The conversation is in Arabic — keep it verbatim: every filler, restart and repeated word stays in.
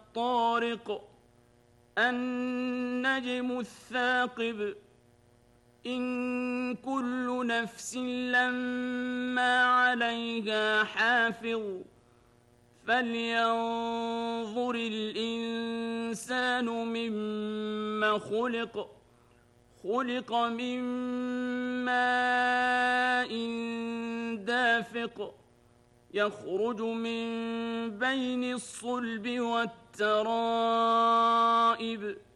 الطارق النجم الثاقب إن كل نفس لما عليها حافظ فلينظر الإنسان مما خلق خلق من ماء دافق يخرج من بين الصلب والترائب